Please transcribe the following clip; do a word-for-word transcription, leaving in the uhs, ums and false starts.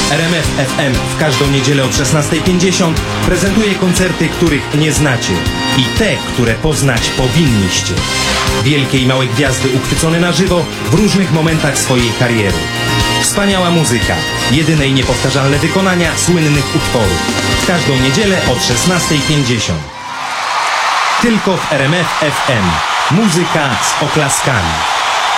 R M F F M w każdą niedzielę od szesnastej pięćdziesiąt prezentuje koncerty, których nie znacie i te, które poznać powinniście. Wielkie i małe gwiazdy uchwycone na żywo w różnych momentach swojej kariery. Wspaniała muzyka, jedyne i niepowtarzalne wykonania słynnych utworów. W każdą niedzielę od szesnastej pięćdziesiąt. Tylko w R M F F M. Muzyka z oklaskami.